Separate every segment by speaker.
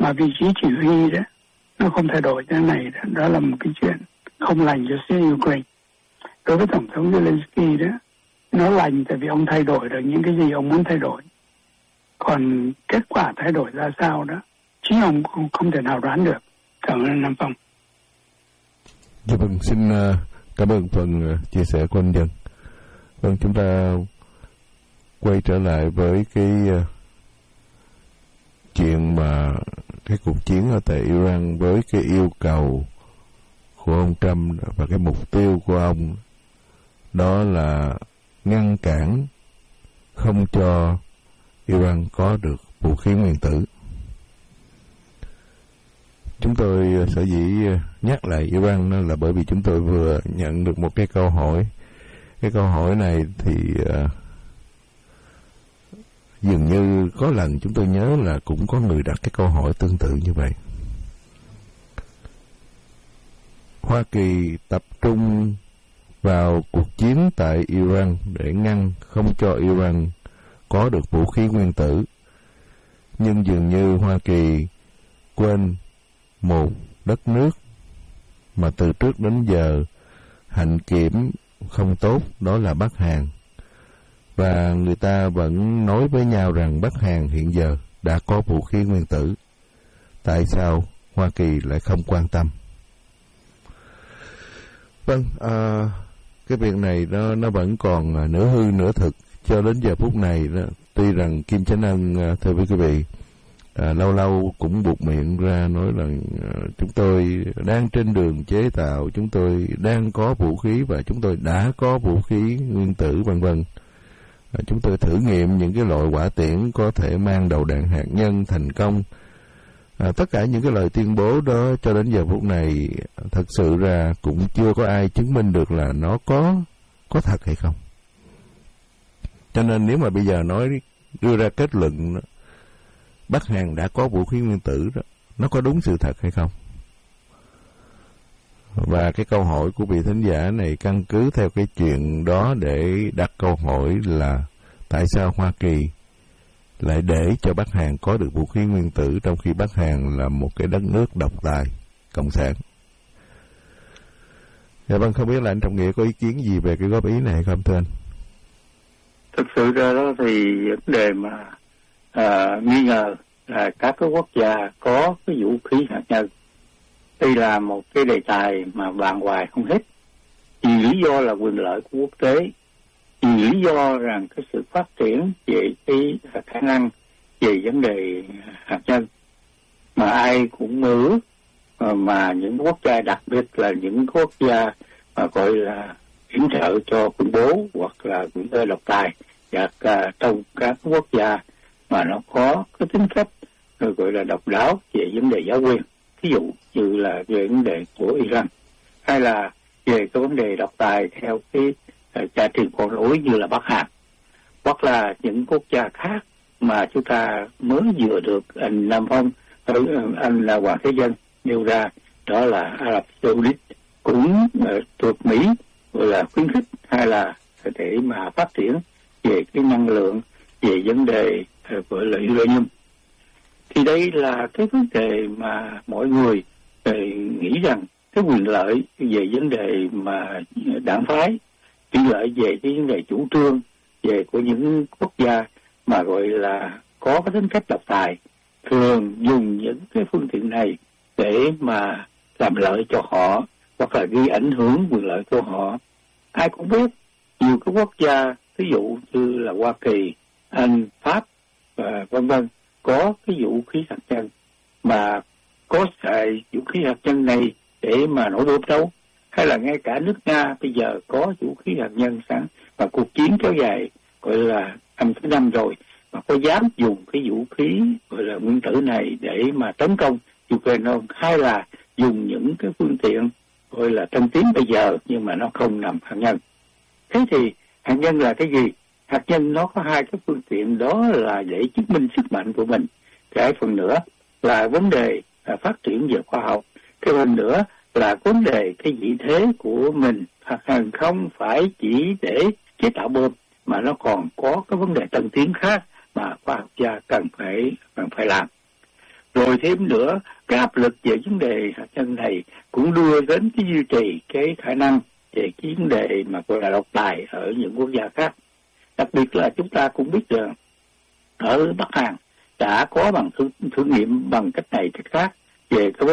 Speaker 1: mà vị trí chỉ huy đó nó không thay đổi thế này đó, đó là một cái chuyện không lành cho phía Ukraine. Đối với Tổng thống Zelensky đó, nó lành tại vì ông thay đổi được những cái gì ông muốn thay đổi. Còn kết quả thay đổi ra sao đó, chính ông không thể nào đoán được. Cảm ơn Nam Phong.
Speaker 2: Dạ vâng, xin cảm ơn phần chia sẻ của anh Dân. Vâng, chúng ta quay trở lại với cái chuyện mà cái cuộc chiến ở tại Iran với cái yêu cầu của ông Trump và cái mục tiêu của ông đó là ngăn cản không cho Iran có được vũ khí nguyên tử. Chúng tôi sở dĩ nhắc lại Iran đó là bởi vì chúng tôi vừa nhận được một cái câu hỏi. Cái câu hỏi này thì dường như có lần chúng tôi nhớ là cũng có người đặt cái câu hỏi tương tự như vậy. Hoa Kỳ tập trung vào cuộc chiến tại Iran để ngăn không cho Iran có được vũ khí nguyên tử. Nhưng dường như Hoa Kỳ quên một đất nước mà từ trước đến giờ hạnh kiểm không tốt, đó là Bắc Hàn. Và người ta vẫn nói với nhau rằng Bắc Hàn hiện giờ đã có vũ khí nguyên tử. Tại sao Hoa Kỳ lại không quan tâm? Vâng, cái việc này nó vẫn còn nửa hư nửa thực cho đến giờ phút này đó. Tuy rằng Kim Chánh Ân, thưa quý vị, lâu lâu cũng buột miệng ra nói rằng chúng tôi đang trên đường chế tạo, chúng tôi đang có vũ khí và chúng tôi đã có vũ khí nguyên tử vân vân. Chúng tôi thử nghiệm những cái loại hỏa tiễn có thể mang đầu đạn hạt nhân thành công. Tất cả những cái lời tuyên bố đó cho đến giờ phút này thật sự ra cũng chưa có ai chứng minh được là nó có thật hay không. Cho nên nếu mà bây giờ đưa ra kết luận đó, Bắc Hàn đã có vũ khí nguyên tử đó, nó có đúng sự thật hay không? Và cái câu hỏi của vị thính giả này căn cứ theo cái chuyện đó để đặt câu hỏi là tại sao Hoa Kỳ lại để cho Bắc Hàn có được vũ khí nguyên tử trong khi Bắc Hàn là một cái đất nước độc tài, cộng sản. Dạ vâng, không biết là anh Trọng Nghĩa có ý kiến gì về cái góp ý này không thưa anh?
Speaker 3: Thực sự ra đó thì vấn đề mà nghi ngờ là các cái quốc gia có cái vũ khí hạt nhân, đây là một cái đề tài mà bàn hoài không hết. Vì lý do là quyền lợi của quốc tế, vì lý do rằng cái sự phát triển về cái khả năng về vấn đề hạt nhân mà ai cũng mơ ước, mà những quốc gia, đặc biệt là những quốc gia mà gọi là yểm trợ cho khủng bố hoặc là những nơi độc tài, và trong các quốc gia mà nó có cái tính cách gọi là độc đáo về vấn đề giáo quyền, ví dụ như là về vấn đề của Iran, hay là về cái vấn đề độc tài theo cái cha truyền con nối như là Bắc Hàn, hoặc là những quốc gia khác mà chúng ta mới vừa được anh Nam Phong, anh là Hoàng Thế Dân nêu ra, đó là Ả Rập Xê Út cũng thuộc Mỹ gọi là khuyến khích hay là để mà phát triển về cái năng lượng, về vấn đề gọi là uranium. Thì đây là cái vấn đề mà mọi người nghĩ rằng cái quyền lợi về vấn đề mà đảng phái, quyền lợi về cái vấn đề chủ trương về của những quốc gia mà gọi là có cái tính cách độc tài thường dùng những cái phương tiện này để mà làm lợi cho họ hoặc là gây ảnh hưởng quyền lợi của họ. Ai cũng biết nhiều cái quốc gia, ví dụ như là Hoa Kỳ, Anh, Pháp và vân vân, có cái vũ khí hạt nhân mà có xài vũ khí hạt nhân này để mà nổi đốp đâu, hay là ngay cả nước Nga bây giờ có vũ khí hạt nhân sẵn và cuộc chiến kéo dài gọi là thứ 5 rồi mà có dám dùng cái vũ khí gọi là nguyên tử này để mà tấn công Ukraine không, hay là dùng những cái phương tiện gọi là tân tiến bây giờ nhưng mà nó không nằm hạt nhân. Thế thì hạt nhân là cái gì? Hạt nhân nó có hai cái phương tiện, đó là để chứng minh sức mạnh của mình. Cái phần nữa là vấn đề phát triển về khoa học. Cái phần nữa là vấn đề cái vị thế của mình. Hạt nhân không phải chỉ để chế tạo bom mà nó còn có cái vấn đề tân tiến khác mà khoa học gia cần phải làm. Rồi thêm nữa, cái áp lực về vấn đề hạt nhân này cũng đưa đến cái duy trì cái khả năng về cái vấn đề mà gọi là độc tài ở những quốc gia khác. Đặc biệt là chúng ta cũng biết rằng ở Bắc Hàn đã có bằng thử nghiệm bằng cách này cách khác về cái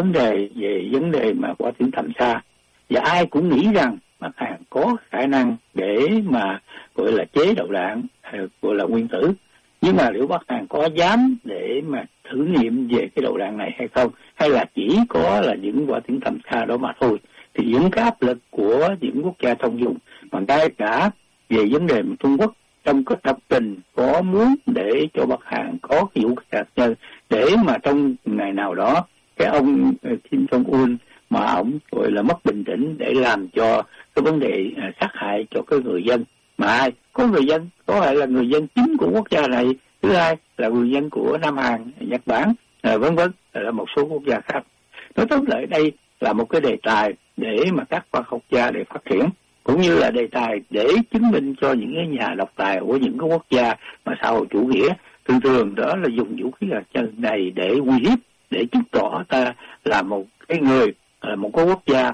Speaker 3: vấn đề mà quả tiễn tầm xa, và ai cũng nghĩ rằng Bắc Hàn có khả năng để mà gọi là chế đầu đạn gọi là nguyên tử. Nhưng mà liệu Bắc Hàn có dám để mà thử nghiệm về cái đầu đạn này hay không, hay là chỉ có là những quả tiễn tầm xa đó mà thôi? Thì những cái áp lực của những quốc gia thông dụng, mà ngay cả về vấn đề mà Trung Quốc trong cái thập tình có muốn để cho Bắc Hàn có cái vũ khí hạt nhân, để mà trong ngày nào đó cái ông Kim Jong-un mà ông gọi là mất bình tĩnh để làm cho cái vấn đề sát hại cho cái người dân. Mà ai có người dân, có thể là người dân chính của quốc gia này, thứ hai là người dân của Nam Hàn, Nhật Bản, vân vân, là một số quốc gia khác. Nói tóm lại đây là một cái đề tài để mà các khoa học gia để phát triển, cũng như là đề tài để chứng minh cho những cái nhà độc tài của những cái quốc gia mà xã hội chủ nghĩa thường đó là dùng vũ khí hạt nhân này để uy hiếp, để chứng tỏ ta là một cái người, là một cái quốc gia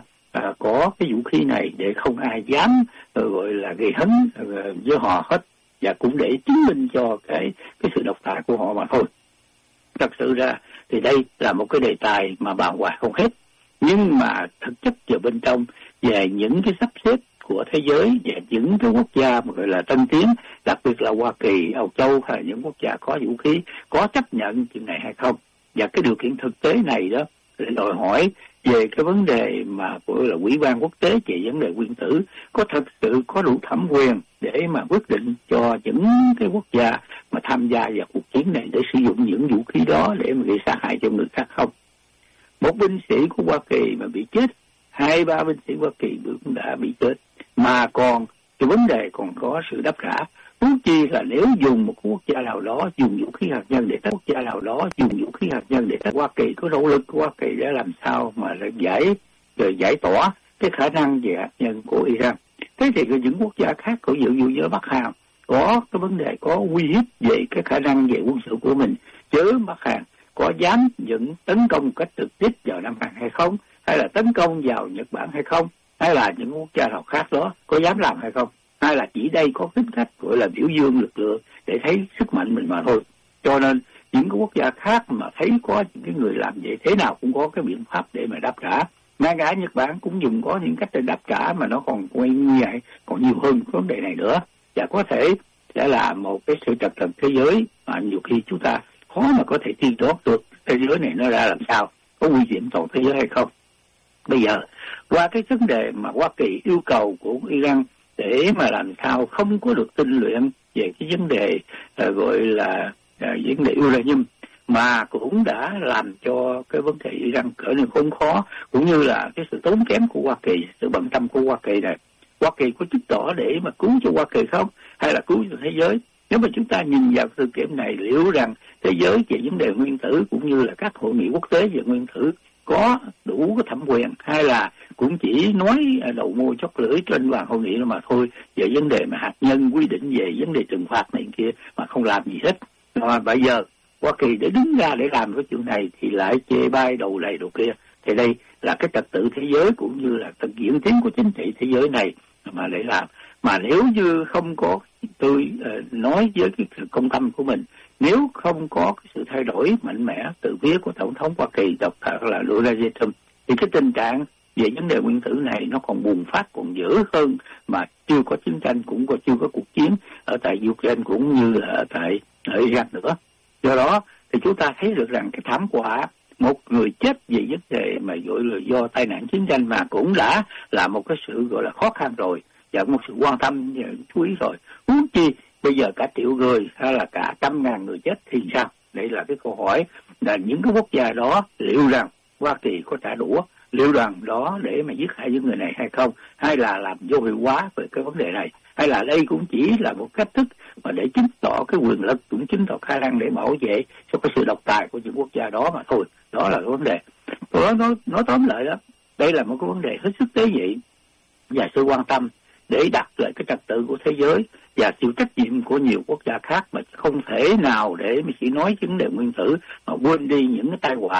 Speaker 3: có cái vũ khí này để không ai dám gọi là gây hấn với họ hết, và cũng để chứng minh cho cái sự độc tài của họ mà thôi. Thật sự ra thì đây là một cái đề tài mà bàn hoài không hết, nhưng mà thực chất vào bên trong về những cái sắp xếp của thế giới và những cái quốc gia mà gọi là tân tiến, đặc biệt là Hoa Kỳ, Âu Châu hay là những quốc gia có vũ khí, có chấp nhận chuyện này hay không. Và cái điều kiện thực tế này đó để đòi hỏi về cái vấn đề mà gọi là Ủy ban quốc tế về vấn đề nguyên tử có thực sự có đủ thẩm quyền để mà quyết định cho những cái quốc gia mà tham gia vào cuộc chiến này để sử dụng những vũ khí đó để mà gây sát hại cho người khác không. Một binh sĩ của Hoa Kỳ mà bị chết, 2-3 binh sĩ Hoa Kỳ cũng đã bị chết, mà còn cái vấn đề còn có sự đáp trả. Huống chi là nếu dùng một quốc gia nào đó dùng vũ khí hạt nhân để quốc gia nào đó dùng vũ khí hạt nhân để Hoa Kỳ có nỗ lực của Hoa Kỳ để làm sao mà giải tỏa cái khả năng về hạt nhân của Iran. Thế thì những quốc gia khác có dụ như Bắc Hàn có cái vấn đề có uy hiếp về cái khả năng về quân sự của mình, chứ Bắc Hàn có dám những tấn công một cách trực tiếp vào Nam Hàn hay không, hay là tấn công vào Nhật Bản hay không, hay là những quốc gia nào khác đó có dám làm hay không, hay là chỉ đây có tính cách gọi là biểu dương lực lượng để thấy sức mạnh mình mà thôi. Cho nên những cái quốc gia khác mà thấy có những cái người làm vậy thế nào cũng có cái biện pháp để mà đáp trả. Ngay cả Nhật Bản cũng dùng có những cách để đáp trả mà nó còn quay như vậy, còn nhiều hơn vấn đề này nữa, và có thể sẽ là một cái sự trật tự thế giới mà nhiều khi chúng ta khó mà có thể tiên đoán được thế giới này nó ra làm sao, có nguy hiểm toàn thế giới hay không. Bây giờ qua cái vấn đề mà Hoa Kỳ yêu cầu của Iran để mà làm sao không có được tinh luyện về cái vấn đề gọi là vấn đề uranium, mà cũng đã làm cho cái vấn đề Iran trở nên khốn khó, cũng như là cái sự tốn kém của Hoa Kỳ, sự bận tâm của Hoa Kỳ này. Hoa Kỳ có chứng tỏ để mà cứu cho Hoa Kỳ không, hay là cứu cho thế giới? Nếu mà chúng ta nhìn vào sự kiện này, liệu rằng thế giới về vấn đề nguyên tử cũng như là các hội nghị quốc tế về nguyên tử có đủ cái thẩm quyền, hay là cũng chỉ nói đầu môi chót lưỡi trên bàn hội nghị đó mà thôi, về vấn đề mà hạt nhân, quy định về vấn đề trừng phạt này kia mà không làm gì hết. Bây giờ Hoa Kỳ để đứng ra để làm cái chuyện này thì lại chê bai đầu này đầu kia. Thì đây là cái trật tự thế giới cũng như là từng diễn tiến của chính trị thế giới này mà để làm. Mà nếu như không có, tôi nói với cái sự công tâm của mình, nếu không có cái sự thay đổi mạnh mẽ từ phía của Tổng thống Hoa Kỳ độc thật là Donald Trump, thì cái tình trạng về vấn đề nguyên tử này nó còn bùng phát, còn dữ hơn, mà chưa có chiến tranh, cũng chưa có cuộc chiến ở tại Ukraine cũng như là ở Iran nữa. Do đó thì chúng ta thấy được rằng cái thảm họa một người chết vì vấn đề mà gọi là do tai nạn chiến tranh mà cũng đã là một cái sự gọi là khó khăn rồi, và một sự quan tâm chú ý rồi. Huống chi bây giờ cả triệu người hay là cả 100.000 người chết thì sao? Đây là cái câu hỏi, là những cái quốc gia đó liệu rằng Hoa Kỳ có trả đũa, liệu rằng đó để mà giết hại những người này hay không, hay là làm vô hiệu hóa về cái vấn đề này, hay là đây cũng chỉ là một cách thức mà để chứng tỏ cái quyền lực, cũng chứng tỏ khả năng để bảo vệ cho cái sự độc tài của những quốc gia đó mà thôi. Đó là cái vấn đề. Nói tóm lại đó, đây là một cái vấn đề hết sức tế nhị và sự quan tâm để đặt lại cái trật tự của thế giới, và chịu trách nhiệm của nhiều quốc gia khác, mà không thể nào để mà chỉ nói vấn đề nguyên tử mà quên đi những cái tai họa